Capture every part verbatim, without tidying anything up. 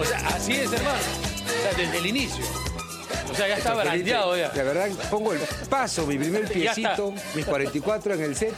O sea, así es, hermano. O sea, desde el inicio. O sea, ya está brandeado ya. La verdad, pongo el paso, mi primer piecito, mis cuarenta y cuatro en el set,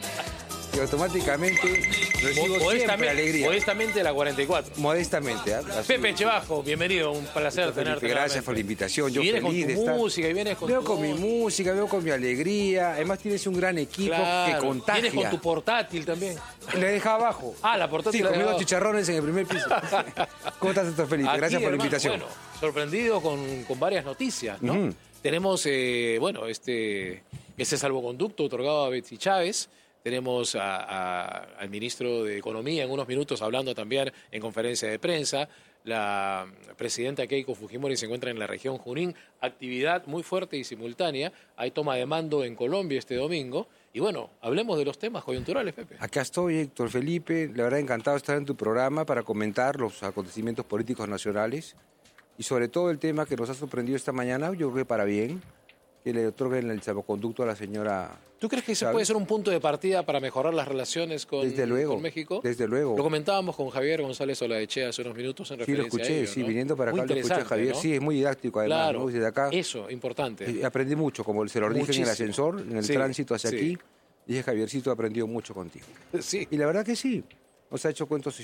y automáticamente recibo siempre alegría. Modestamente la cuarenta y cuatro. Modestamente. ¿eh? Pepe Echebajo, bienvenido, un placer tenerte. Gracias por la invitación. Yo y vienes feliz con tu de estar. música y vienes con Veo tu con mi música, veo con mi alegría. Además tienes un gran equipo claro. que contagia. Vienes con tu portátil también. Le deja abajo. Ah, la portátil. Sí, la comiendo abajo. chicharrones en el primer piso. ¿Cómo estás, doctor Felipe? Aquí, Gracias por hermano, la invitación. Bueno, sorprendido con, con varias noticias, ¿no? Uh-huh. Tenemos, eh, bueno, este, este salvoconducto otorgado a Betsy Chávez. Tenemos a, a, al ministro de Economía en unos minutos hablando también en conferencia de prensa. La presidenta Keiko Fujimori se encuentra en la región Junín. Actividad muy fuerte y simultánea. Hay toma de mando en Colombia este domingo. Y bueno, hablemos de los temas coyunturales, Pepe. Acá estoy, Héctor Felipe. La verdad, encantado de estar en tu programa para comentar los acontecimientos políticos nacionales. Y sobre todo el tema que nos ha sorprendido esta mañana, yo creo que para bien, que le otorguen el salvoconducto a la señora... ¿Tú crees que ese puede ser un punto de partida para mejorar las relaciones con, desde luego, con México? Desde luego. Lo comentábamos con Javier González Olaechea hace unos minutos en referencia Sí, lo escuché, a ello, sí, ¿no? viniendo para muy acá lo escuché a Javier. ¿No? Sí, es muy didáctico además, claro, ¿no? Desde acá. Eso, importante. Eh, aprendí mucho, como se lo dije Muchísimo. en el ascensor, en el sí, tránsito hacia sí. aquí. Dije, Javiercito, he aprendido mucho contigo. Sí. Y la verdad que sí. Nos ha hecho cuentos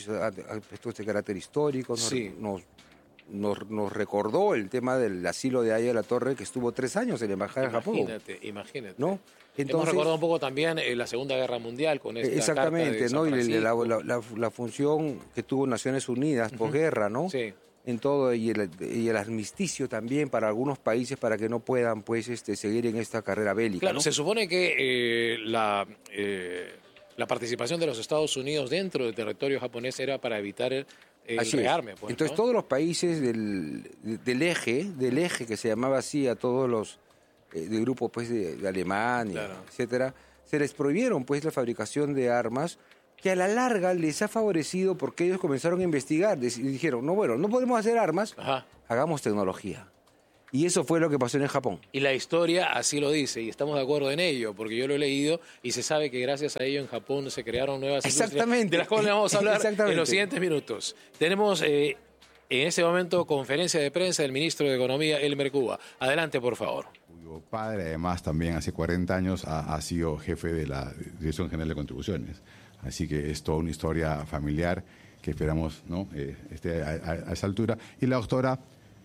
de carácter histórico, nos, sí. nos Nos, nos recordó el tema del asilo de Aya de la Torre, que estuvo tres años en la Embajada de Japón. Imagínate, imagínate. ¿No? Entonces, hemos recordado un poco también eh, la Segunda Guerra Mundial con esta exactamente, carta de ¿no? San Y la, la, la, la función que tuvo Naciones Unidas uh-huh. posguerra, ¿no? Sí. En todo, y el, y el armisticio también para algunos países para que no puedan, pues, este, seguir en esta carrera bélica. Claro, ¿no? Se supone que eh, la... Eh, la participación de los Estados Unidos dentro del territorio japonés era para evitar el, el rearme. Pues, Entonces ¿no? todos los países del, del eje, del eje que se llamaba así a todos los eh, del grupo pues de, de Alemania, claro. etcétera, se les prohibieron pues la fabricación de armas que a la larga les ha favorecido porque ellos comenzaron a investigar y dijeron, no, bueno, no podemos hacer armas, Ajá. hagamos tecnología. Y eso fue lo que pasó en el Japón. Y la historia así lo dice, y estamos de acuerdo en ello, porque yo lo he leído y se sabe que gracias a ello en Japón se crearon nuevas Exactamente. industrias, de las cuales vamos a hablar en los siguientes minutos. Tenemos eh, en este momento conferencia de prensa del ministro de Economía, Elmer Cuba. Adelante, por favor. Cuyo padre, además, también hace cuarenta años ha, ha sido jefe de la Dirección General de Contribuciones. Así que es toda una historia familiar que esperamos ¿no? eh, esté a, a, a esa altura. Y la doctora...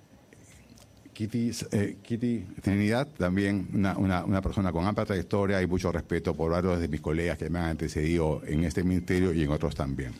Kitty, eh, Kitty Trinidad, también una, una, una persona con amplia trayectoria y mucho respeto por varios de mis colegas que me han antecedido en este ministerio y en otros también.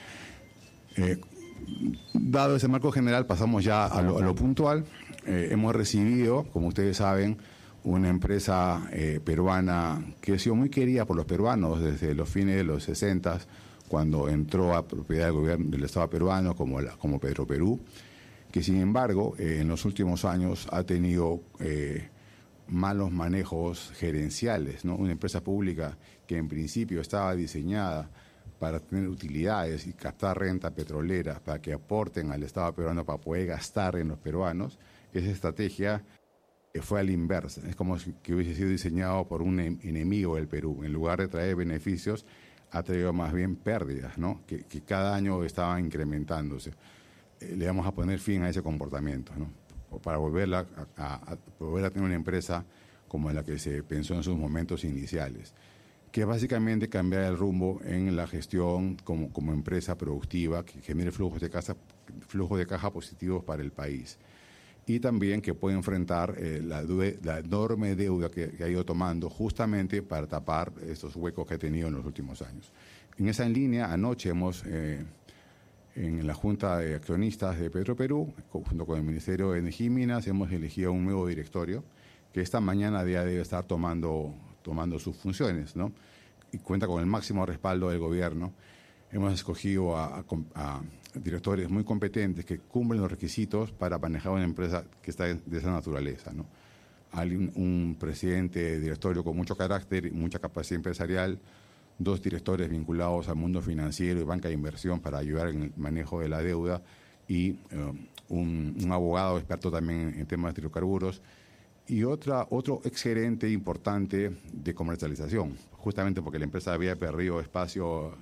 Eh, dado ese marco general, pasamos ya a lo, a lo puntual. Eh, hemos recibido, como ustedes saben, una empresa eh, peruana que ha sido muy querida por los peruanos desde los fines de los sesentas, cuando entró a propiedad del gobierno del Estado peruano como, la, como Petroperú, que sin embargo eh, en los últimos años ha tenido eh, malos manejos gerenciales, ¿no? Una empresa pública que en principio estaba diseñada para tener utilidades y captar renta petrolera, para que aporten al Estado peruano para poder gastar en los peruanos, esa estrategia eh, fue a la inversa. Es como si que hubiese sido diseñado por un enemigo del Perú. En lugar de traer beneficios, ha traído más bien pérdidas, ¿no? que, que cada año estaban incrementándose. Le vamos a poner fin a ese comportamiento, ¿no? Para volverla a, a, a, volver a tener una empresa como la que se pensó en sus momentos iniciales, que es básicamente cambiar el rumbo en la gestión como, como empresa productiva que genere flujos de, casa, flujos de caja positivos para el país y también que puede enfrentar eh, la, la enorme deuda que, que ha ido tomando justamente para tapar estos huecos que ha tenido en los últimos años. En esa línea, anoche hemos... Eh, En la Junta de Accionistas de Petroperú, junto con el Ministerio de Energía y Minas, hemos elegido un nuevo directorio que esta mañana ya debe estar tomando, tomando sus funciones, ¿no? Y cuenta con el máximo respaldo del gobierno. Hemos escogido a, a, a directores muy competentes que cumplen los requisitos para manejar una empresa que está de esa naturaleza, ¿no? Hay un, un presidente de directorio con mucho carácter y mucha capacidad empresarial, dos directores vinculados al mundo financiero y banca de inversión para ayudar en el manejo de la deuda y uh, un, un abogado experto también en, en temas de hidrocarburos y otra, otro exgerente importante de comercialización, justamente porque la empresa había perdido espacio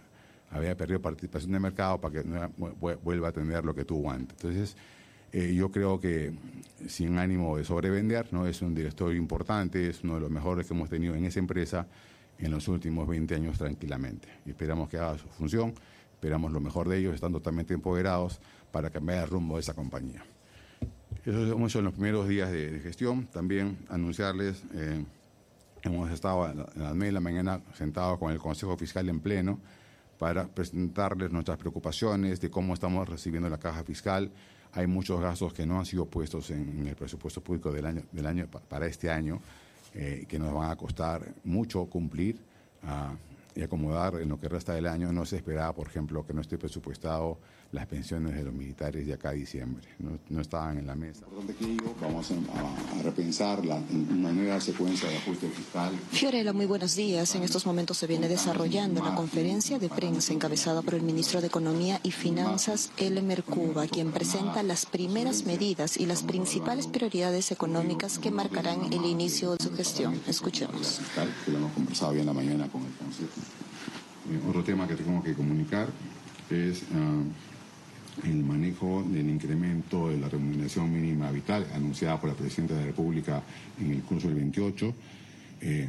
había perdido participación de mercado para que no, vuelva a tener lo que tuvo antes. Entonces, eh, yo creo que sin ánimo de sobrevender, ¿no? Es un director importante, es uno de los mejores que hemos tenido en esa empresa en los últimos veinte años tranquilamente. Y esperamos que haga su función, esperamos lo mejor de ellos, están totalmente empoderados para cambiar el rumbo de esa compañía. Eso hemos hecho en los primeros días de, de gestión. También anunciarles, eh, hemos estado a las nueve de la mañana sentados con el Consejo Fiscal en pleno para presentarles nuestras preocupaciones de cómo estamos recibiendo la caja fiscal. Hay muchos gastos que no han sido puestos en, en el presupuesto público del año, del año para este año, eh, que nos van a costar mucho cumplir uh, y acomodar en lo que resta del año. No se esperaba, por ejemplo, que no esté presupuestado las pensiones de los militares de acá a diciembre. No, no estaban en la mesa. Importante que ello, vamos a, a, a repensar la, una nueva secuencia de ajuste fiscal. Fiorella, muy buenos días. En estos momentos se viene desarrollando una conferencia de prensa encabezada por el ministro de Economía y Finanzas, Elmer Cuba, quien presenta las primeras medidas y las principales prioridades económicas que marcarán el inicio de su gestión. Escuchemos. Fiscal, que lo hemos conversado bien la mañana con el Consejo. Eh, otro tema que tengo que comunicar es Uh, el manejo del incremento de la remuneración mínima vital anunciada por la Presidenta de la República en el curso del veintiocho. Eh...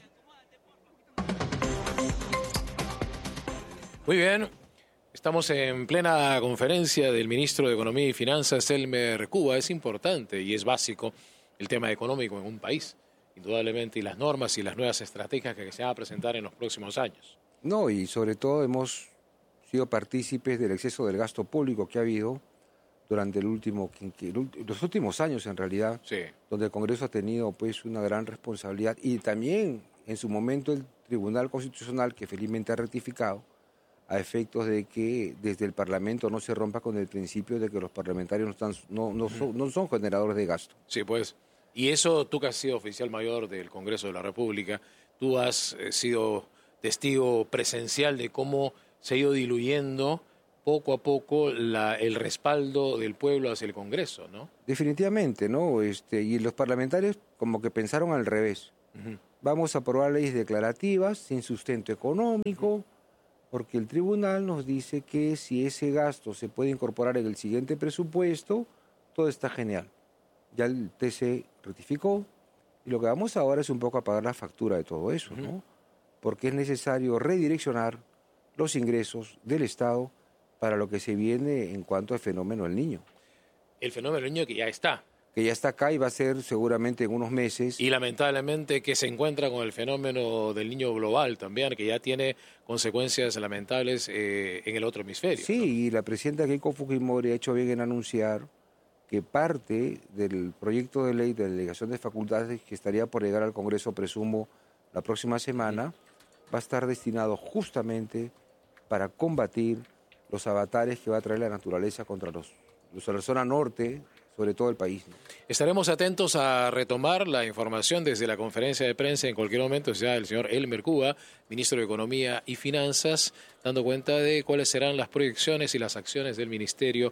Muy bien, estamos en plena conferencia del ministro de Economía y Finanzas, Elmer Cuba. Es importante y es básico el tema económico en un país, indudablemente, y las normas y las nuevas estrategias que se van a presentar en los próximos años. No, y sobre todo hemos sido partícipes del exceso del gasto público que ha habido durante el último, los últimos años en realidad, sí, donde el Congreso ha tenido pues una gran responsabilidad y también en su momento el Tribunal Constitucional, que felizmente ha rectificado, a efectos de que desde el Parlamento no se rompa con el principio de que los parlamentarios no, están, no, no, son, no son generadores de gasto. Sí, pues, y eso tú que has sido oficial mayor del Congreso de la República, tú has eh, sido testigo presencial de cómo se ha ido diluyendo poco a poco la, el respaldo del pueblo hacia el Congreso, ¿no? Definitivamente, ¿no? Este, y los parlamentarios como que pensaron al revés. Uh-huh. Vamos a aprobar leyes declarativas sin sustento económico, uh-huh, porque el tribunal nos dice que si ese gasto se puede incorporar en el siguiente presupuesto, todo está genial. Ya el T C rectificó y lo que vamos ahora es un poco a pagar la factura de todo eso, uh-huh, ¿no? Porque es necesario redireccionar los ingresos del Estado para lo que se viene en cuanto al fenómeno del niño. El fenómeno del niño que ya está. Que ya está acá y va a ser seguramente en unos meses. Y lamentablemente que se encuentra con el fenómeno del niño global también, que ya tiene consecuencias lamentables eh, en el otro hemisferio. Sí, ¿no? Y la presidenta Keiko Fujimori ha hecho bien en anunciar que parte del proyecto de ley de delegación de facultades que estaría por llegar al Congreso, presumo, la próxima semana, va a estar destinado justamente para combatir los avatares que va a traer la naturaleza contra los, los de la zona norte, sobre todo el país, ¿no? Estaremos atentos a retomar la información desde la conferencia de prensa en cualquier momento, sea el señor Elmer Cuba, ministro de Economía y Finanzas, dando cuenta de cuáles serán las proyecciones y las acciones del ministerio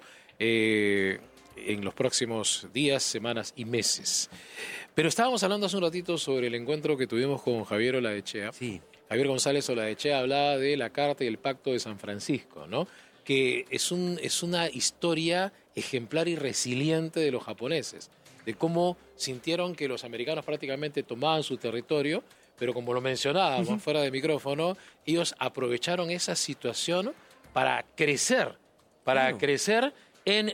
eh, en los próximos días, semanas y meses. Pero estábamos hablando hace un ratito sobre el encuentro que tuvimos con Javier Olaechea. Sí. Javier González Olaechea hablaba de la Carta y el Pacto de San Francisco, ¿no? Que es, un, es una historia ejemplar y resiliente de los japoneses, de cómo sintieron que los americanos prácticamente tomaban su territorio, pero como lo mencionábamos uh-huh. fuera de micrófono, ellos aprovecharon esa situación para crecer, para claro. crecer en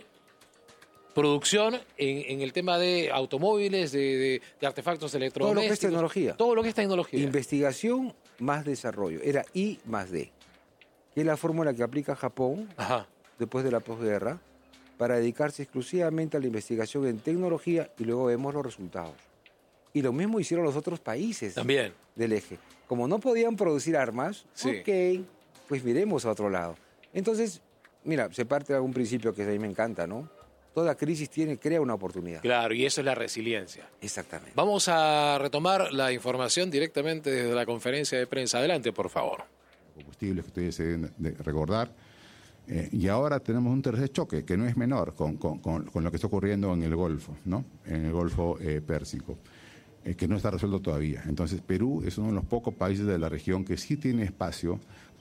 producción, en, en el tema de automóviles, de, de, de artefactos electrodomésticos. Todo lo que es tecnología. Todo lo que es tecnología. Investigación más desarrollo. Era I más D. Que es la fórmula que aplica Japón Ajá. después de la posguerra para dedicarse exclusivamente a la investigación en tecnología y luego vemos los resultados. Y lo mismo hicieron los otros países También. del eje. Como no podían producir armas, sí. ok, pues miremos a otro lado. Entonces, mira, se parte de algún principio que a mí me encanta, ¿no? Toda crisis tiene, crea una oportunidad. Claro, y eso es la resiliencia. Exactamente. Vamos a retomar la información directamente desde la conferencia de prensa. Adelante, por favor. Combustibles que ustedes se deben de recordar. Eh, y ahora tenemos un tercer choque que no es menor con, con, con, con lo que está ocurriendo en el Golfo, ¿no? En el Golfo eh, Pérsico, eh, que no está resuelto todavía. Entonces, Perú es uno de los pocos países de la región que sí tiene espacio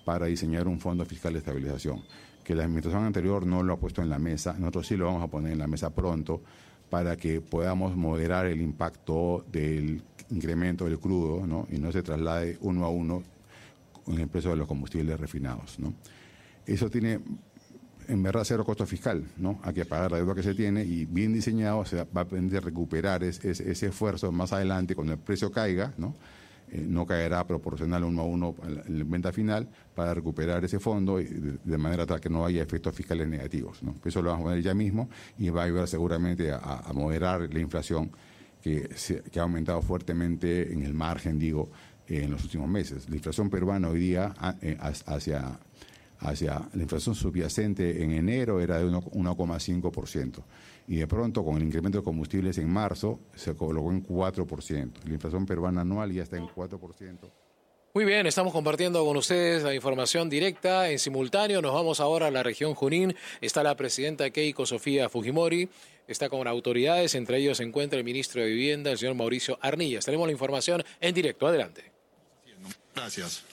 para diseñar un fondo fiscal de estabilización, que la administración anterior no lo ha puesto en la mesa. Nosotros sí lo vamos a poner en la mesa pronto para que podamos moderar el impacto del incremento del crudo, ¿no? Y no se traslade uno a uno en el precio de los combustibles refinados, ¿no? Eso tiene, en verdad, cero costo fiscal, ¿no? Hay que pagar la deuda que se tiene y bien diseñado se va a permitir recuperar ese, ese, ese esfuerzo más adelante cuando el precio caiga, ¿no? Eh, no caerá proporcional uno a uno en la venta final para recuperar ese fondo y de, de manera tal que no haya efectos fiscales negativos, ¿no? Eso lo vamos a poner ya mismo y va a ayudar seguramente a, a moderar la inflación que, se, que ha aumentado fuertemente en el margen, digo, eh, en los últimos meses. La inflación peruana hoy día eh, hacia, hacia la inflación subyacente en enero era de uno coma cinco por ciento. Y de pronto, con el incremento de combustibles en marzo, se colocó en cuatro por ciento. La inflación peruana anual ya está en cuatro por ciento. Muy bien, estamos compartiendo con ustedes la información directa en simultáneo. Nos vamos ahora a la región Junín. Está la presidenta Keiko Sofía Fujimori. Está con autoridades, entre ellos se encuentra el ministro de Vivienda, el señor Mauricio Arnillas. Tenemos la información en directo. Adelante. Gracias.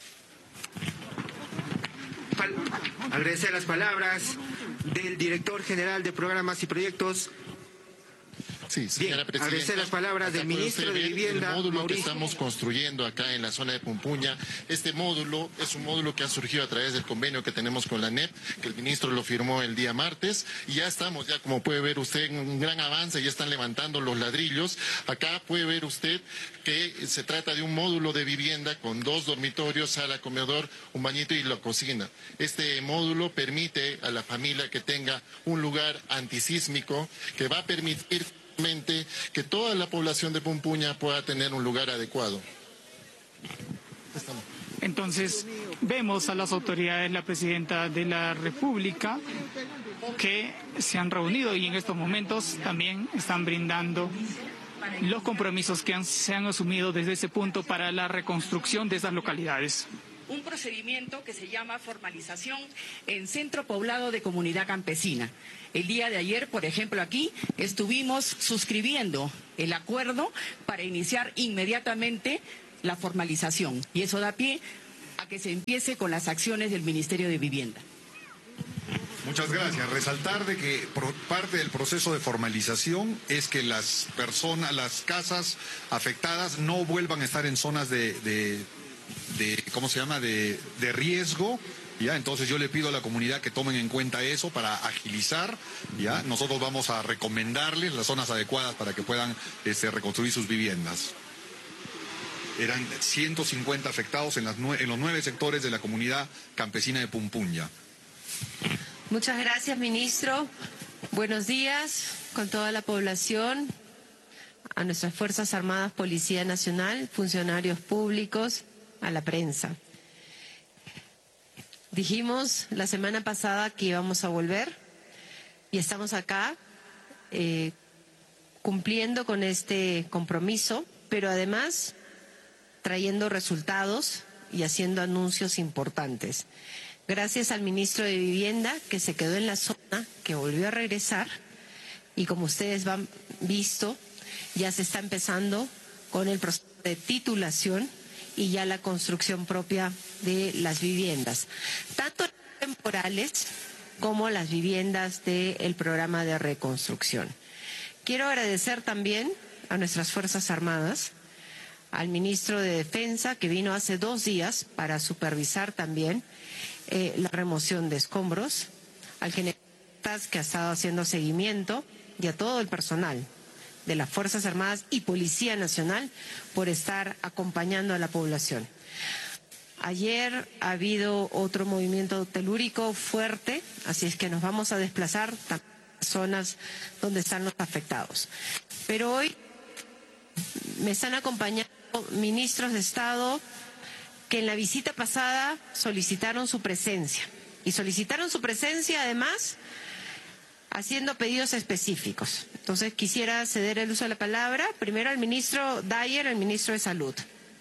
Agradecer las palabras del director general de programas y proyectos. Sí, señora Bien, agradecer las palabras del ministro de Vivienda. El módulo Mauricio. que estamos construyendo acá en la zona de Pumpuña, este módulo es un módulo que ha surgido a través del convenio que tenemos con la N E P, que el ministro lo firmó el día martes, y ya estamos, ya como puede ver usted, en un gran avance, ya están levantando los ladrillos. Acá puede ver usted que se trata de un módulo de vivienda con dos dormitorios, sala, comedor, un bañito y la cocina. Este módulo permite a la familia que tenga un lugar antisísmico que va a permitir que toda la población de Pumpuña pueda tener un lugar adecuado. Entonces, vemos a las autoridades, la presidenta de la República, que se han reunido y en estos momentos también están brindando los compromisos que han, se han asumido desde ese punto para la reconstrucción de esas localidades. Un procedimiento que se llama formalización en centro poblado de comunidad campesina. El día de ayer, por ejemplo, aquí estuvimos suscribiendo el acuerdo para iniciar inmediatamente la formalización. Y eso da pie a que se empiece con las acciones del Ministerio de Vivienda. Muchas gracias. Resaltar de que parte del proceso de formalización es que las personas, las casas afectadas no vuelvan a estar en zonas de... de de ¿cómo se llama? de, de riesgo, ¿ya? Entonces yo le pido a la comunidad que tomen en cuenta eso para agilizar, ¿ya? Nosotros vamos a recomendarles las zonas adecuadas para que puedan este, reconstruir sus viviendas. Eran ciento cincuenta afectados en, las en los nueve sectores de la comunidad campesina de Pumpuña. Muchas gracias, ministro. Buenos días con toda la población, a nuestras Fuerzas Armadas, Policía Nacional, funcionarios públicos, a la prensa. Dijimos la semana pasada que íbamos a volver y estamos acá eh, cumpliendo con este compromiso, pero además trayendo resultados y haciendo anuncios importantes. Gracias al ministro de Vivienda, que se quedó en la zona, que volvió a regresar, y como ustedes han visto, ya se está empezando con el proceso de titulación y ya la construcción propia de las viviendas, tanto temporales como las viviendas del programa de reconstrucción. Quiero agradecer también a nuestras Fuerzas Armadas, al ministro de Defensa, que vino hace dos días para supervisar también eh, la remoción de escombros, al general que ha estado haciendo seguimiento, y a todo el personal de las Fuerzas Armadas y Policía Nacional por estar acompañando a la población. Ayer ha habido otro movimiento telúrico fuerte, así es que nos vamos a desplazar a zonas donde están los afectados. Pero hoy me están acompañando ministros de Estado que en la visita pasada solicitaron su presencia. Y solicitaron su presencia además haciendo pedidos específicos. Entonces quisiera ceder el uso de la palabra primero al ministro Dyer, el ministro de Salud.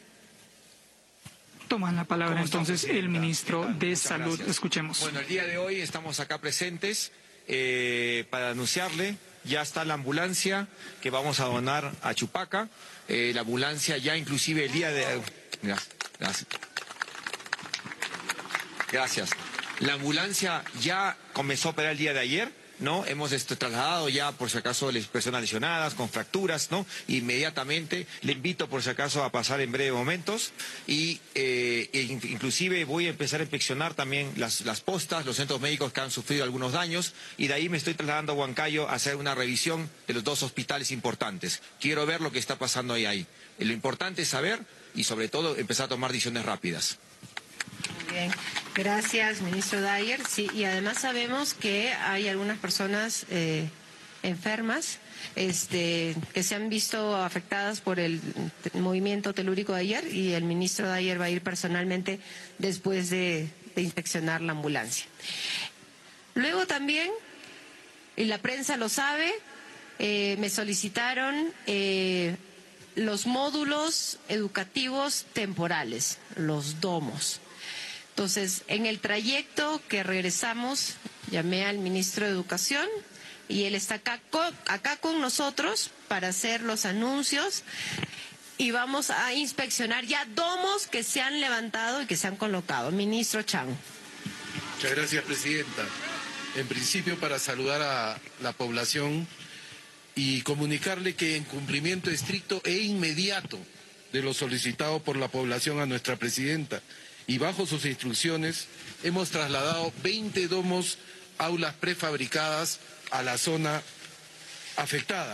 Toma la palabra entonces el ministro de Salud. Gracias. Escuchemos. Bueno, el día de hoy estamos acá presentes eh, para anunciarle, ya está la ambulancia que vamos a donar a Chupaca. Eh, la ambulancia ya inclusive el día de... Gracias. Gracias. Gracias. La ambulancia ya comenzó a operar el día de ayer, ¿no? Hemos este, trasladado ya, por si acaso, las personas lesionadas, con fracturas, ¿no? Inmediatamente le invito, por si acaso, a pasar en breves momentos y eh, e inclusive voy a empezar a inspeccionar también las, las postas, los centros médicos que han sufrido algunos daños y de ahí me estoy trasladando a Huancayo a hacer una revisión de los dos hospitales importantes. Quiero ver lo que está pasando ahí. ahí. Lo importante es saber y, sobre todo, empezar a tomar decisiones rápidas. Bien, gracias, ministro Dyer. Sí, y además sabemos que hay algunas personas eh, enfermas este, que se han visto afectadas por el movimiento telúrico de ayer y el ministro Dyer va a ir personalmente después de, de inspeccionar la ambulancia. Luego también, y la prensa lo sabe, eh, me solicitaron eh, los módulos educativos temporales, los domos. Entonces, en el trayecto que regresamos, llamé al ministro de Educación y él está acá con, acá con nosotros para hacer los anuncios y vamos a inspeccionar ya domos que se han levantado y que se han colocado. Ministro Chang. Muchas gracias, presidenta. En principio, para saludar a la población y comunicarle que en cumplimiento estricto e inmediato de lo solicitado por la población a nuestra presidenta, y bajo sus instrucciones hemos trasladado veinte domos, aulas prefabricadas a la zona afectada.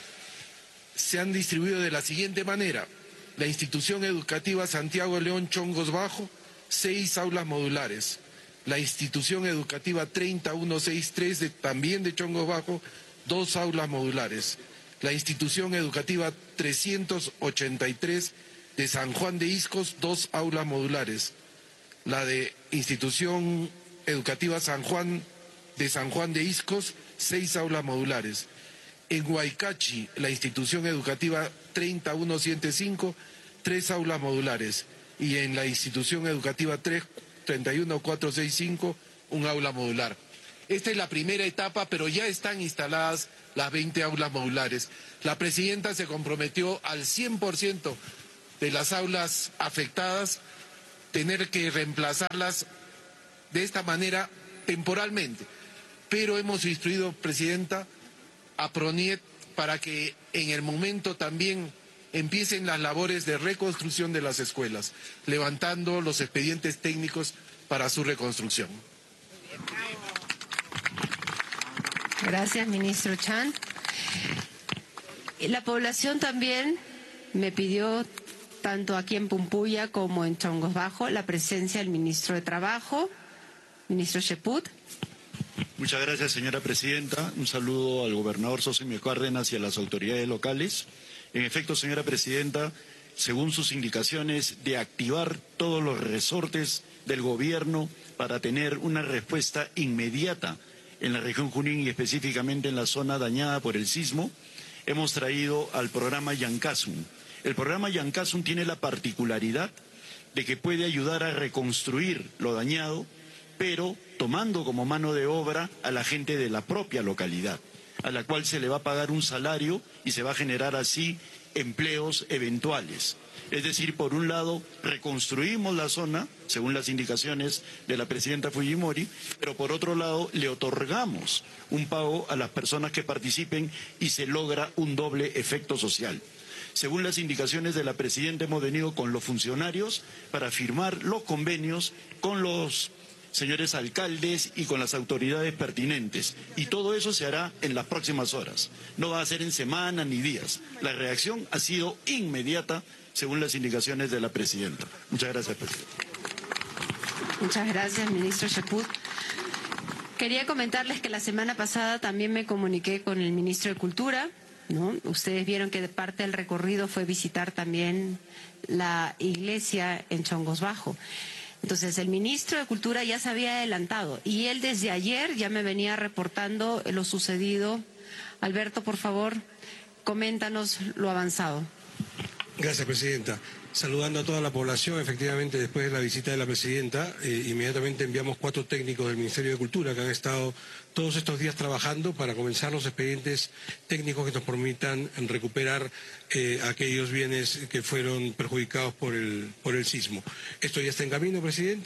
Se han distribuido de la siguiente manera: la institución educativa Santiago León Chongos Bajo, seis aulas modulares; la institución educativa treinta mil ciento sesenta y tres, de, también de Chongos Bajo, dos aulas modulares; la institución educativa trescientos ochenta y tres de San Juan de Iscos, dos aulas modulares; la de institución educativa San Juan de San Juan de Iscos, seis aulas modulares; en Huaycachi, la institución educativa treinta mil ciento cinco, tres aulas modulares; y en la institución educativa treinta y uno mil cuatrocientos sesenta y cinco, un aula modular. Esta es la primera etapa, pero ya están instaladas las veinte aulas modulares. La presidenta se comprometió al cien por ciento de las aulas afectadas, tener que reemplazarlas de esta manera temporalmente. Pero hemos instruido, presidenta, a PRONIET para que en el momento también empiecen las labores de reconstrucción de las escuelas, levantando los expedientes técnicos para su reconstrucción. Gracias, ministro Chan. La población también me pidió, tanto aquí en Pumpuya como en Chongos Bajo, la presencia del ministro de Trabajo, ministro Cheput. Muchas gracias, señora presidenta. Un saludo al gobernador Zosimio Cárdenas y a las autoridades locales. En efecto, señora presidenta, según sus indicaciones de activar todos los resortes del gobierno para tener una respuesta inmediata en la región Junín y específicamente en la zona dañada por el sismo, hemos traído al programa Yancasum. El programa Yancasum tiene la particularidad de que puede ayudar a reconstruir lo dañado, pero tomando como mano de obra a la gente de la propia localidad, a la cual se le va a pagar un salario y se va a generar así empleos eventuales. Es decir, por un lado, reconstruimos la zona, según las indicaciones de la presidenta Fujimori, pero por otro lado, le otorgamos un pago a las personas que participen y se logra un doble efecto social. Según las indicaciones de la presidenta, hemos venido con los funcionarios para firmar los convenios con los señores alcaldes y con las autoridades pertinentes. Y todo eso se hará en las próximas horas. No va a ser en semanas ni días. La reacción ha sido inmediata, según las indicaciones de la presidenta. Muchas gracias, presidenta. Muchas gracias, ministro Cheput. Quería comentarles que la semana pasada también me comuniqué con el ministro de Cultura, ¿no? Ustedes vieron que de parte del recorrido fue visitar también la iglesia en Chongos Bajo. Entonces, el ministro de Cultura ya se había adelantado y él desde ayer ya me venía reportando lo sucedido. Alberto, por favor, coméntanos lo avanzado. Gracias, presidenta. Saludando a toda la población, efectivamente, después de la visita de la presidenta, eh, inmediatamente enviamos cuatro técnicos del Ministerio de Cultura que han estado todos estos días trabajando para comenzar los expedientes técnicos que nos permitan recuperar eh, aquellos bienes que fueron perjudicados por el, por el sismo. Esto ya está en camino, presidenta.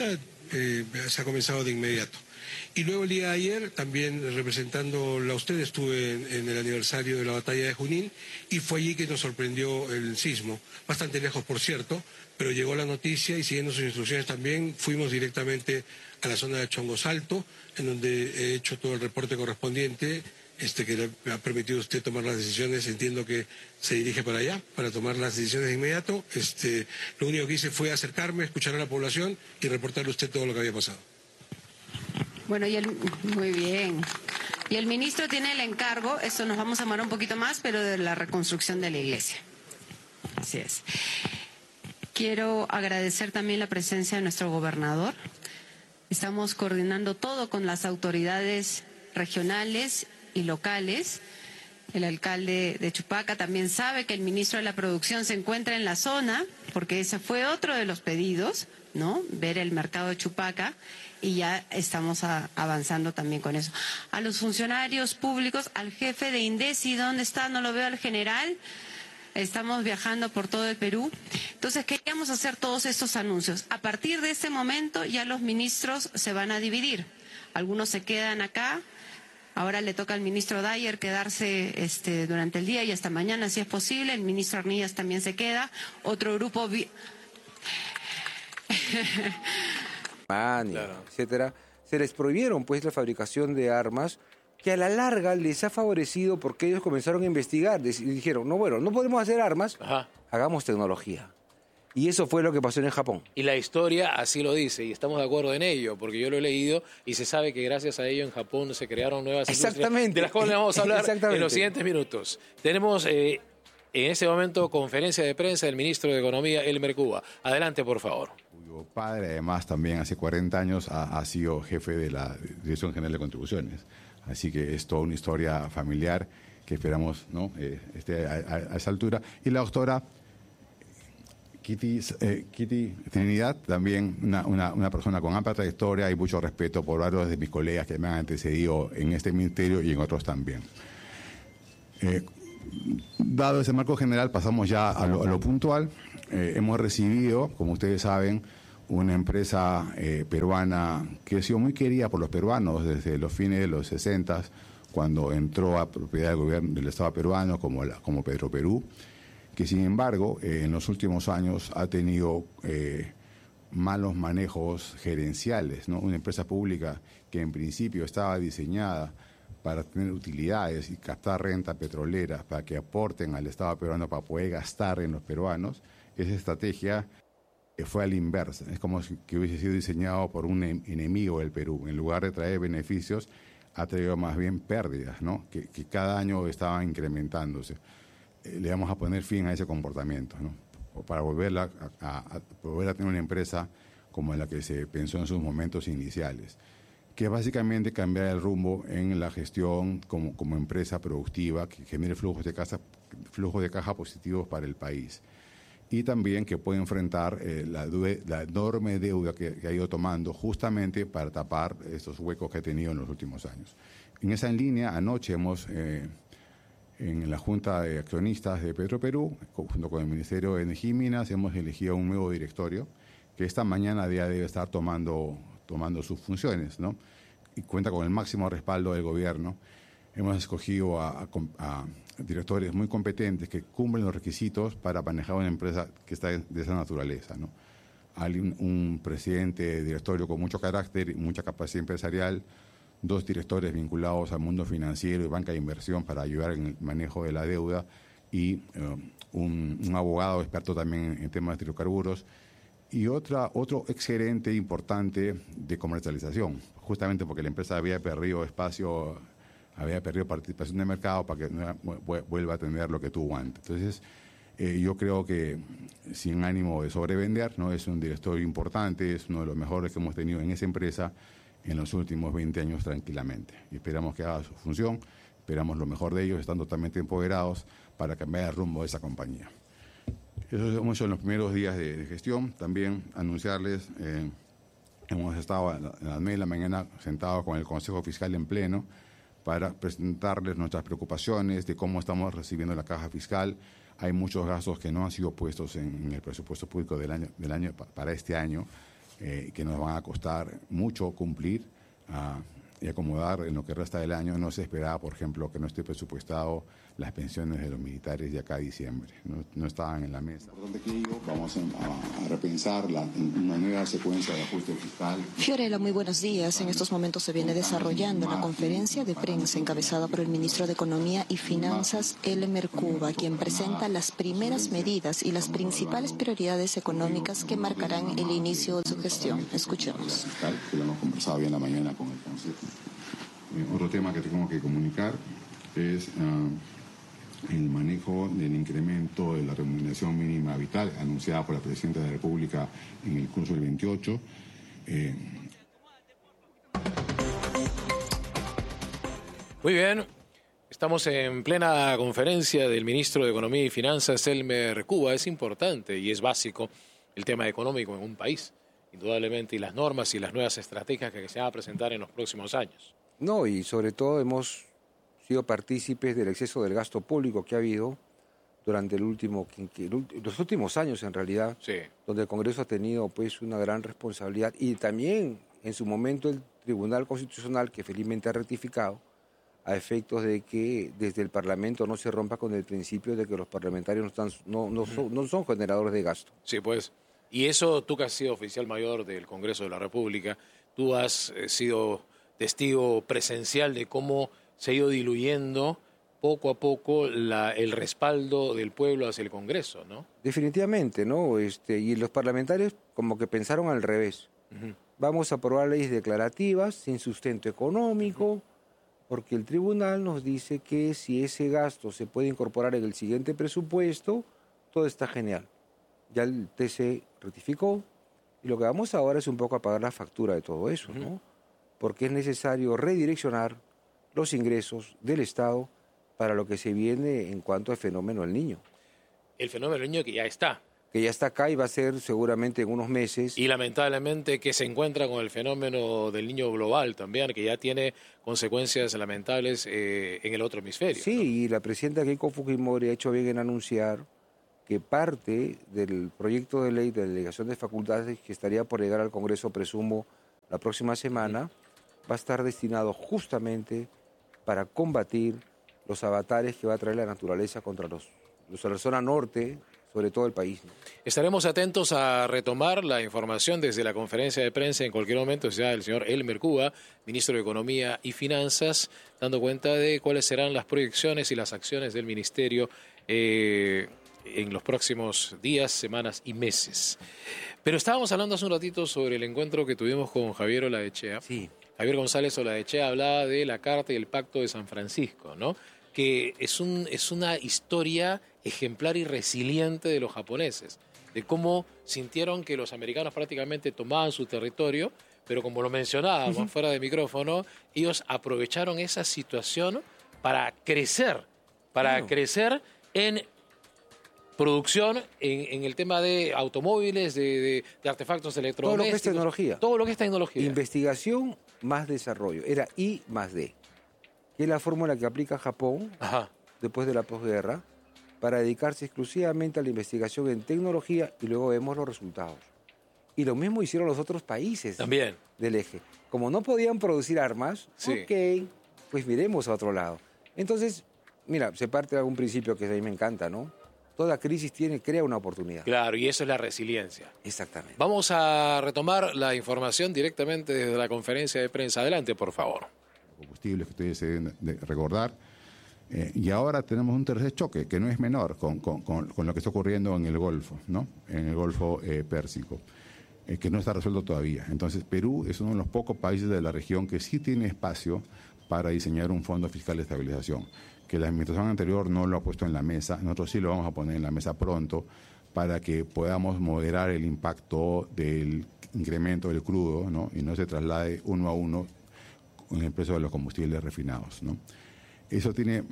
eh, se ha comenzado de inmediato. Y luego el día de ayer, también representándola a usted, estuve en, en el aniversario de la batalla de Junín y fue allí que nos sorprendió el sismo. Bastante lejos, por cierto, pero llegó la noticia y siguiendo sus instrucciones también fuimos directamente a la zona de Chongosalto, en donde he hecho todo el reporte correspondiente este, que le ha permitido a usted tomar las decisiones. Entiendo que se dirige para allá para tomar las decisiones de inmediato. Este, lo único que hice fue acercarme, escuchar a la población y reportarle a usted todo lo que había pasado. Bueno, y el, muy bien. Y el ministro tiene el encargo, eso nos vamos a demorar un poquito más, pero de la reconstrucción de la iglesia. Así es. Quiero agradecer también la presencia de nuestro gobernador. Estamos coordinando todo con las autoridades regionales y locales. El alcalde de Chupaca también sabe que el ministro de la Producción se encuentra en la zona, porque ese fue otro de los pedidos, ¿no? Ver el mercado de Chupaca. Y ya estamos a, avanzando también con eso. A los funcionarios públicos, al jefe de INDECI, ¿dónde está? No lo veo al general. Estamos viajando por todo el Perú. Entonces queríamos hacer todos estos anuncios. A partir de este momento ya los ministros se van a dividir. Algunos se quedan acá. Ahora le toca al ministro Dyer quedarse este, durante el día y hasta mañana si es posible. El ministro Arnillas también se queda. Otro grupo... Vi... Claro. etcétera, se les prohibieron pues la fabricación de armas que a la larga les ha favorecido porque ellos comenzaron a investigar y dijeron, no, bueno, no podemos hacer armas, Ajá. hagamos tecnología. Y eso fue lo que pasó en el Japón. Y la historia así lo dice, y estamos de acuerdo en ello, porque yo lo he leído y se sabe que gracias a ello en Japón se crearon nuevas industrias, de las cuales vamos a hablar en los siguientes minutos. Tenemos eh, en este momento conferencia de prensa del ministro de Economía, Elmer Cuba. Adelante, por favor. Cuyo padre, además, también hace cuarenta años ha, ha sido jefe de la Dirección General de Contribuciones. Así que es toda una historia familiar que esperamos no eh, esté a, a, a esa altura. Y la doctora Kitty, eh, Kitty Trinidad, también una, una, una persona con amplia trayectoria y mucho respeto por varios de mis colegas que me han antecedido en este ministerio y en otros también. Eh, dado ese marco general, pasamos ya a lo, a lo puntual. Eh, hemos recibido, como ustedes saben, una empresa eh, peruana que ha sido muy querida por los peruanos desde los fines de los sesenta, cuando entró a propiedad del gobierno del Estado peruano, como, la, como Petroperú, que sin embargo eh, en los últimos años ha tenido eh, malos manejos gerenciales, ¿no? Una empresa pública que en principio estaba diseñada para tener utilidades y captar renta petrolera para que aporten al Estado peruano para poder gastar en los peruanos, esa estrategia fue a la inversa. Es como si que hubiese sido diseñado por un enemigo del Perú. En lugar de traer beneficios, ha traído más bien pérdidas, ¿no? Que, que cada año estaban incrementándose. Eh, le vamos a poner fin a ese comportamiento, ¿no? O para volverla a, a, a, volver a tener una empresa como la que se pensó en sus momentos iniciales, que es básicamente cambiar el rumbo en la gestión como, como empresa productiva que genere flujos de caja, flujos de caja positivos para el país. Y también que puede enfrentar eh, la, la enorme deuda que, que ha ido tomando justamente para tapar estos huecos que ha tenido en los últimos años. En esa línea, anoche hemos, eh, en la Junta de Accionistas de Petroperú, junto con el Ministerio de Energía y Minas, hemos elegido un nuevo directorio que esta mañana ya debe estar tomando, tomando sus funciones, ¿no? Y cuenta con el máximo respaldo del gobierno. Hemos escogido a, a, a directores muy competentes que cumplen los requisitos para manejar una empresa que está de esa naturaleza, ¿no? Hay un, un presidente de directorio con mucho carácter y mucha capacidad empresarial, dos directores vinculados al mundo financiero y banca de inversión para ayudar en el manejo de la deuda y uh, un, un abogado experto también en temas de hidrocarburos y otra, otro exgerente importante de comercialización, justamente porque la empresa había perdido espacio, había perdido participación de mercado para que no vuelva a tener lo que tuvo antes. Entonces, eh, yo creo que sin ánimo de sobrevender, ¿no? Es un directorio importante, es uno de los mejores que hemos tenido en esa empresa en los últimos veinte años tranquilamente. Y esperamos que haga su función, esperamos lo mejor de ellos, están totalmente empoderados para cambiar el rumbo de esa compañía. Eso hemos hecho en los primeros días de, de gestión. También anunciarles, eh, hemos estado a las nueve de la mañana sentados con el Consejo Fiscal en pleno para presentarles nuestras preocupaciones de cómo estamos recibiendo la caja fiscal. Hay muchos gastos que no han sido puestos en, en el presupuesto público del año, del año para este año eh, que nos van a costar mucho cumplir uh, y acomodar en lo que resta del año. No se esperaba, por ejemplo, que no esté presupuestado las pensiones de los militares de acá a diciembre. No, no estaban en la mesa. Vamos a, a repensar la, una nueva secuencia de ajuste fiscal. Fiorella, muy buenos días. En estos momentos se viene desarrollando la conferencia de prensa encabezada por el ministro de Economía y Finanzas, Elmer Cuba, quien presenta las primeras medidas y las principales prioridades económicas que marcarán el inicio de su gestión. Escuchemos. Que lo hemos conversado bien la mañana con el Consejo. Eh, otro tema que tengo que comunicar es uh, el manejo del incremento de la remuneración mínima vital anunciada por la Presidenta de la República en el curso del veintiocho. Eh... Muy bien, estamos en plena conferencia del ministro de Economía y Finanzas, Elmer Cuba. Es importante y es básico el tema económico en un país, indudablemente, y las normas y las nuevas estrategias que se van a presentar en los próximos años. No, y sobre todo hemos sido partícipes del exceso del gasto público que ha habido durante el último, los últimos años en realidad, sí, donde el Congreso ha tenido pues una gran responsabilidad y también en su momento el Tribunal Constitucional, que felizmente ha rectificado a efectos de que desde el Parlamento no se rompa con el principio de que los parlamentarios no, están, no, no, son, no son generadores de gasto. Sí, pues, y eso tú que has sido oficial mayor del Congreso de la República, tú has eh, sido testigo presencial de cómo se ha ido diluyendo poco a poco la, el respaldo del pueblo hacia el Congreso, ¿no? Definitivamente, ¿no? Este, y los parlamentarios como que pensaron al revés. Uh-huh. Vamos a aprobar leyes declarativas sin sustento económico, uh-huh, porque el tribunal nos dice que si ese gasto se puede incorporar en el siguiente presupuesto, todo está genial. Ya el T C rectificó y lo que vamos ahora es un poco a pagar la factura de todo eso, uh-huh, ¿no? Porque es necesario redireccionar los ingresos del Estado para lo que se viene en cuanto al fenómeno del niño. El fenómeno del niño que ya está. Que ya está acá y va a ser seguramente en unos meses. Y lamentablemente que se encuentra con el fenómeno del niño global también, que ya tiene consecuencias lamentables eh, en el otro hemisferio. Sí, ¿no? Y la presidenta Keiko Fujimori ha hecho bien en anunciar que parte del proyecto de ley de delegación de facultades que estaría por llegar al Congreso, presumo, la próxima semana, sí, va a estar destinado justamente para combatir los avatares que va a traer la naturaleza contra los, los de la zona norte, sobre todo el país, ¿no? Estaremos atentos a retomar la información desde la conferencia de prensa en cualquier momento, sea el señor Elmer Cuba, ministro de Economía y Finanzas, dando cuenta de cuáles serán las proyecciones y las acciones del ministerio eh, en los próximos días, semanas y meses. Pero estábamos hablando hace un ratito sobre el encuentro que tuvimos con Javier Olaechea. Sí. Javier González Olaechea hablaba de la Carta y el Pacto de San Francisco, ¿no? Que es, un, es una historia ejemplar y resiliente de los japoneses, de cómo sintieron que los americanos prácticamente tomaban su territorio, pero como lo mencionábamos uh-huh. fuera de micrófono, ellos aprovecharon esa situación para crecer, para claro. crecer en producción, en, en el tema de automóviles, de, de, de artefactos electrodomésticos. Todo lo que es tecnología. Todo lo que es tecnología. Investigación más desarrollo. Era I más D, que es la fórmula que aplica Japón Ajá. después de la posguerra para dedicarse exclusivamente a la investigación en tecnología y luego vemos los resultados. Y lo mismo hicieron los otros países también del eje. Como no podían producir armas, sí. ok, pues miremos a otro lado. Entonces, mira, se parte de algún principio que a mí me encanta, ¿no? Toda crisis tiene, crea una oportunidad. Claro, y eso es la resiliencia. Exactamente. Vamos a retomar la información directamente desde la conferencia de prensa. Adelante, por favor. Combustibles que ustedes se deben de recordar. Eh, y ahora tenemos un tercer choque, que no es menor, con, con, con, con lo que está ocurriendo en el Golfo, ¿no? En el Golfo eh, Pérsico, eh, que no está resuelto todavía. Entonces, Perú es uno de los pocos países de la región que sí tiene espacio para diseñar un fondo fiscal de estabilización, que la administración anterior no lo ha puesto en la mesa. Nosotros sí lo vamos a poner en la mesa pronto para que podamos moderar el impacto del incremento del crudo, ¿no? Y no se traslade uno a uno con el precio de los combustibles refinados, ¿no? Eso tiene,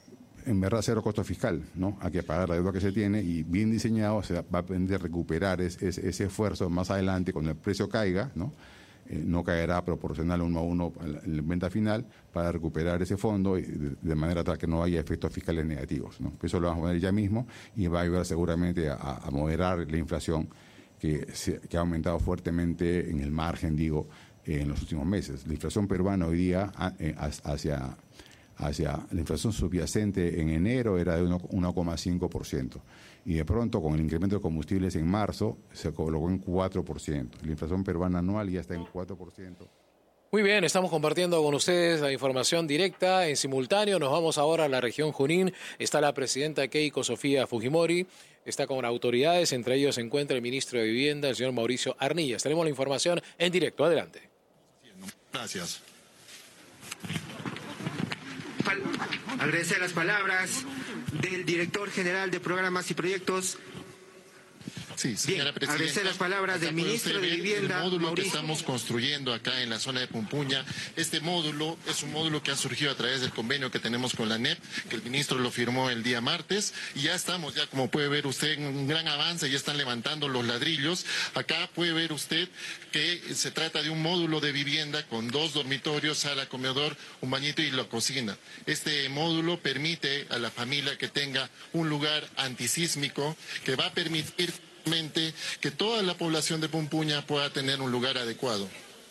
en verdad, cero costo fiscal, ¿no? Hay que pagar la deuda que se tiene y bien diseñado se va a permitir recuperar ese, ese esfuerzo más adelante cuando el precio caiga, ¿no? Eh, no caerá proporcional uno a uno en la venta final para recuperar ese fondo de, de manera tal que no haya efectos fiscales negativos, ¿no? Eso lo vamos a poner ya mismo y va a ayudar seguramente a, a moderar la inflación que, se, que ha aumentado fuertemente en el margen, digo, eh, en los últimos meses. La inflación peruana hoy día eh, hacia, hacia la inflación subyacente en enero era de uno coma cinco por ciento y de pronto con el incremento de combustibles en marzo se colocó en cuatro por ciento. La inflación peruana anual ya está en cuatro por ciento. Muy bien, estamos compartiendo con ustedes la información directa en simultáneo. Nos vamos ahora a la región Junín. Está la presidenta Keiko Sofía Fujimori. Está con autoridades, entre ellos se encuentra el ministro de Vivienda, el señor Mauricio Arnillas. Tenemos la información en directo. Adelante. Gracias. Agradecer las palabras del director general de Programas y Proyectos. Sí, señora Bien, presidenta. Agradecer las palabras del ministro de Vivienda, el módulo Mauricio. que estamos construyendo acá en la zona de Pumpuña. Este módulo es un módulo que ha surgido a través del convenio que tenemos con la N E P, que el ministro lo firmó el día martes, y ya estamos, ya como puede ver usted, en un gran avance, ya están levantando los ladrillos. Acá puede ver usted que se trata de un módulo de vivienda con dos dormitorios, sala, comedor, un bañito y la cocina. Este módulo permite a la familia que tenga un lugar antisísmico, que va a permitir que toda la población de Pumpuña pueda tener un lugar adecuado.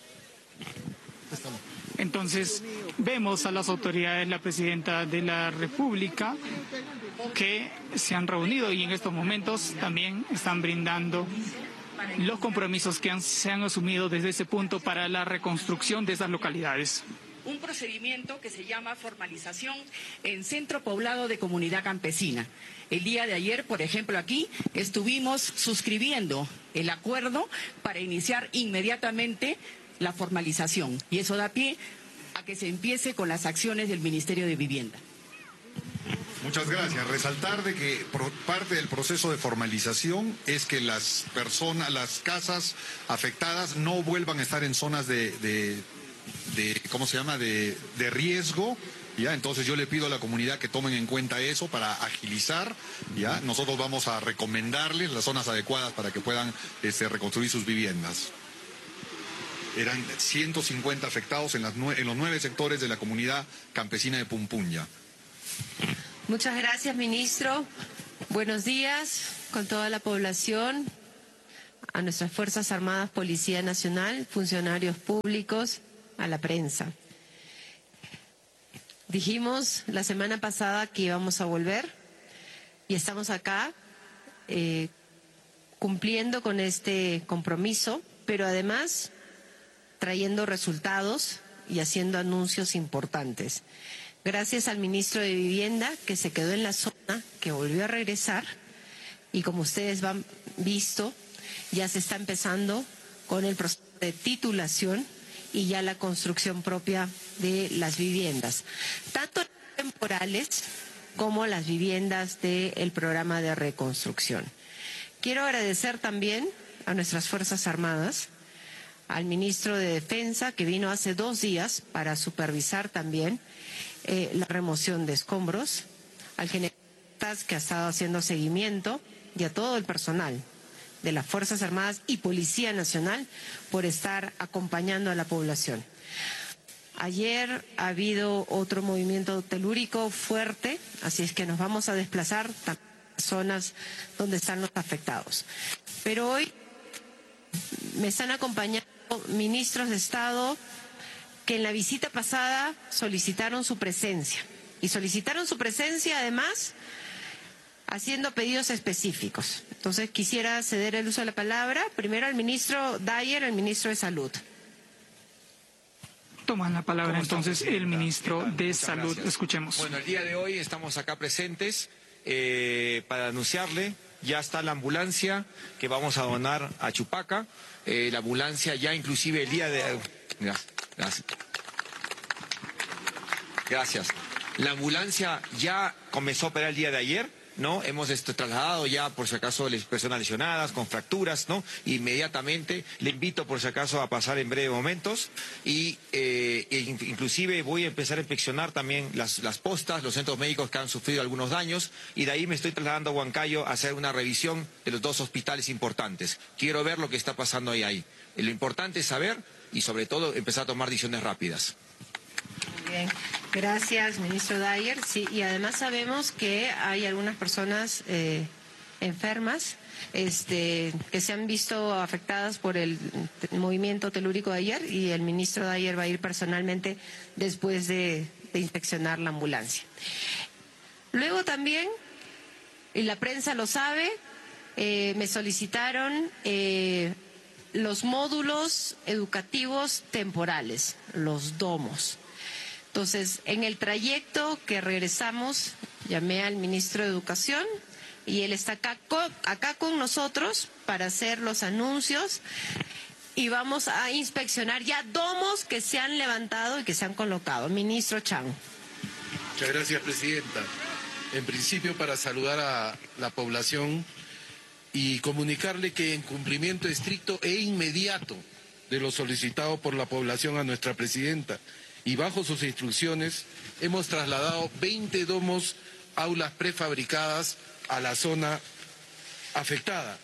Entonces, vemos a las autoridades, la presidenta de la República, que se han reunido y en estos momentos también están brindando los compromisos que han, se han asumido desde ese punto para la reconstrucción de esas localidades. Un procedimiento que se llama formalización en Centro Poblado de Comunidad Campesina. El día de ayer, por ejemplo, aquí estuvimos suscribiendo el acuerdo para iniciar inmediatamente la formalización. Y eso da pie a que se empiece con las acciones del Ministerio de Vivienda. Muchas gracias. Resaltar de que por parte del proceso de formalización es que las personas, las casas afectadas no vuelvan a estar en zonas de... de de, ¿cómo se llama?, de, de riesgo, ¿ya? Entonces yo le pido a la comunidad que tomen en cuenta eso para agilizar, ¿ya? Nosotros vamos a recomendarles las zonas adecuadas para que puedan este, reconstruir sus viviendas. Eran ciento cincuenta afectados en, las nue en los nueve sectores de la comunidad campesina de Pumpuña. Muchas gracias, ministro. Buenos días con toda la población, a nuestras Fuerzas Armadas, Policía Nacional, funcionarios públicos, a la prensa. Dijimos la semana pasada que íbamos a volver y estamos acá eh, cumpliendo con este compromiso, pero además trayendo resultados y haciendo anuncios importantes. Gracias al ministro de Vivienda, que se quedó en la zona, que volvió a regresar, y como ustedes han visto, ya se está empezando con el proceso de titulación y ya la construcción propia de las viviendas, tanto temporales como las viviendas del programa de reconstrucción. Quiero agradecer también a nuestras Fuerzas Armadas, al ministro de Defensa, que vino hace dos días para supervisar también eh, la remoción de escombros, al general que ha estado haciendo seguimiento, y a todo el personal de las Fuerzas Armadas y Policía Nacional por estar acompañando a la población. Ayer ha habido otro movimiento telúrico fuerte, así es que nos vamos a desplazar a las zonas donde están los afectados. Pero hoy me están acompañando ministros de Estado que en la visita pasada solicitaron su presencia. Y solicitaron su presencia además haciendo pedidos específicos. Entonces quisiera ceder el uso de la palabra primero al ministro Dyer, el ministro de Salud. Toma la palabra entonces el ministro de Salud. Gracias. Escuchemos. Bueno, el día de hoy estamos acá presentes eh, para anunciarle, ya está la ambulancia que vamos a donar a Chupaca. Eh, la ambulancia ya inclusive el día de... Gracias. Gracias. La ambulancia ya comenzó a operar el día de ayer, ¿no? Hemos este, trasladado ya, por si acaso, personas lesionadas con fracturas, ¿no? Inmediatamente le invito, por si acaso, a pasar en breves momentos y eh, inclusive voy a empezar a inspeccionar también las, las postas, los centros médicos que han sufrido algunos daños, y de ahí me estoy trasladando a Huancayo a hacer una revisión de los dos hospitales importantes. Quiero ver lo que está pasando ahí. ahí. Lo importante es saber y, sobre todo, empezar a tomar decisiones rápidas. Bien, gracias, ministro Dyer. Sí, y además sabemos que hay algunas personas eh, enfermas este, que se han visto afectadas por el movimiento telúrico de ayer, y el ministro de ayer va a ir personalmente después de, de inspeccionar la ambulancia. Luego también, y la prensa lo sabe, eh, me solicitaron eh, los módulos educativos temporales, los domos. Entonces, en el trayecto que regresamos, llamé al ministro de Educación y él está acá con, acá con nosotros para hacer los anuncios, y vamos a inspeccionar ya domos que se han levantado y que se han colocado. Ministro Chan. Muchas gracias, presidenta. En principio, para saludar a la población y comunicarle que en cumplimiento estricto e inmediato de lo solicitado por la población a nuestra presidenta y bajo sus instrucciones, hemos trasladado veinte domos, aulas prefabricadas a la zona afectada.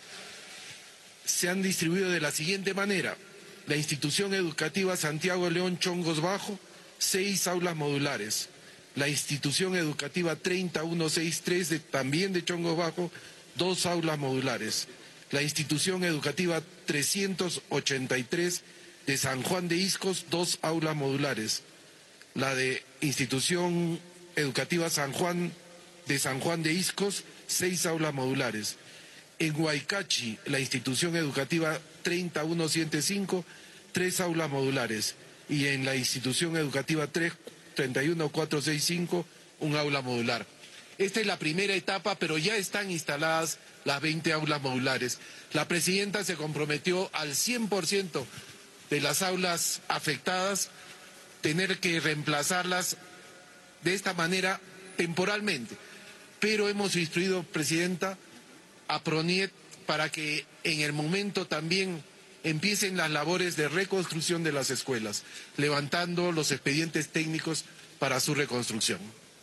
Se han distribuido de la siguiente manera: la institución educativa Santiago León Chongos Bajo, seis aulas modulares; la institución educativa treinta mil ciento sesenta y tres, de, también de Chongos Bajo, dos aulas modulares; la institución educativa trescientos ochenta y tres de San Juan de Iscos, dos aulas modulares; la de institución educativa San Juan de San Juan de Iscos, seis aulas modulares; en Huaycachi, la institución educativa treinta mil ciento cinco, tres aulas modulares; y en la institución educativa treinta y uno mil cuatrocientos sesenta y cinco, un aula modular. Esta es la primera etapa, pero ya están instaladas las veinte aulas modulares. La presidenta se comprometió al cien por ciento de las aulas afectadas, tener que reemplazarlas de esta manera temporalmente. Pero hemos instruido, presidenta, a PRONIET para que en el momento también empiecen las labores de reconstrucción de las escuelas, levantando los expedientes técnicos para su reconstrucción.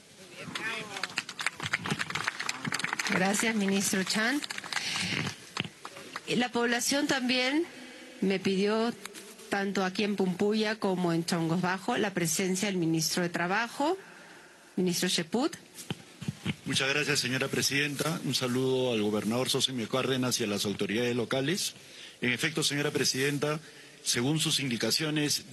Gracias, ministro Chan. La población también me pidió, tanto aquí en Pumpuya como en Chongos Bajo, la presencia del ministro de Trabajo, ministro Cheput. Muchas gracias, señora presidenta. Un saludo al gobernador Sosimo Cárdenas y a las autoridades locales. En efecto, señora presidenta, según sus indicaciones